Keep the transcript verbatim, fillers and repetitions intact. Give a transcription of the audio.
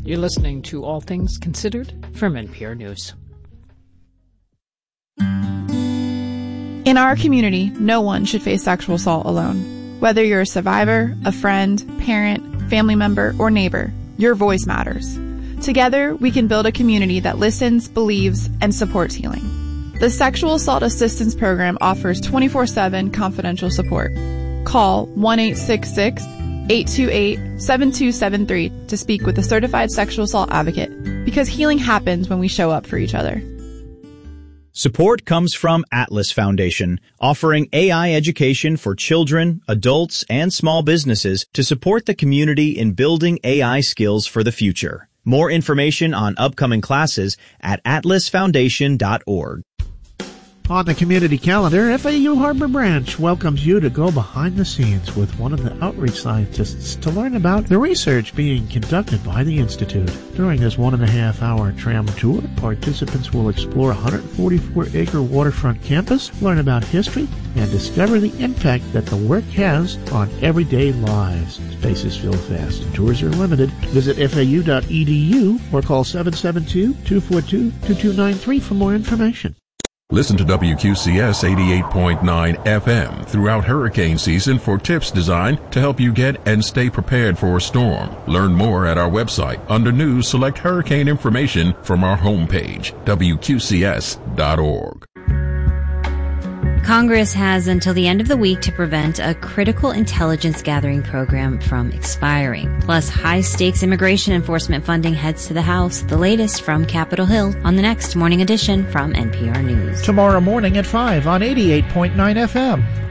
You're listening to All Things Considered from N P R News. In our community, no one should face sexual assault alone. Whether you're a survivor, a friend, parent, family member, or neighbor, your voice matters. Together, we can build a community that listens, believes, and supports healing. The Sexual Assault Assistance Program offers twenty-four seven confidential support. Call one eight six six, eight two eight, seven two seven three to speak with a certified sexual assault advocate, because healing happens when we show up for each other. Support comes from Atlas Foundation, offering A I education for children, adults, and small businesses to support the community in building A I skills for the future. More information on upcoming classes at atlas foundation dot org. On the community calendar, F A U Harbor Branch welcomes you to go behind the scenes with one of the outreach scientists to learn about the research being conducted by the Institute. During this one and a half hour tram tour, participants will explore a one hundred forty-four acre waterfront campus, learn about history, and discover the impact that the work has on everyday lives. Spaces fill fast and tours are limited. Visit F A U dot E D U or call seven seven two, two four two, two two nine three for more information. Listen to W Q C S eighty-eight point nine F M throughout hurricane season for tips designed to help you get and stay prepared for a storm. Learn more at our website. Under News, select Hurricane Information from our homepage, W Q C S dot org. Congress has until the end of the week to prevent a critical intelligence gathering program from expiring. Plus, high-stakes immigration enforcement funding heads to the House. The latest from Capitol Hill on the next Morning Edition from N P R News. Tomorrow morning at five on eighty-eight point nine F M.